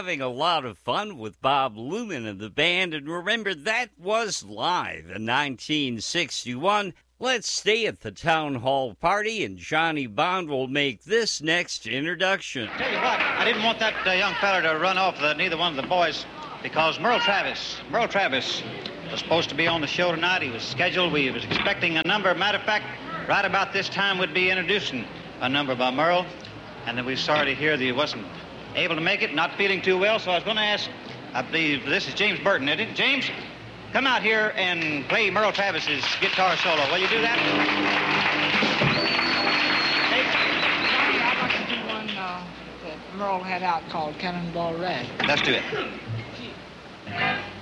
having a lot of fun with Bob Luman and the band, and remember, that was live in 1961. Let's stay at the Town Hall party, and Johnny Bond will make this next introduction. Tell you what, I didn't want that young fella to run off neither one of the boys, because Merle Travis was supposed to be on the show tonight. He was scheduled. We was expecting a number. Matter of fact, right about this time we'd be introducing a number by Merle, and then we're sorry to hear that he wasn't able to make it, not feeling too well. So I was going to ask, I believe this is James Burton, isn't it? James, come out here and play Merle Travis's guitar solo. Will you do that? I'd like to do one that Merle had out called Cannonball Rag. Let's do it.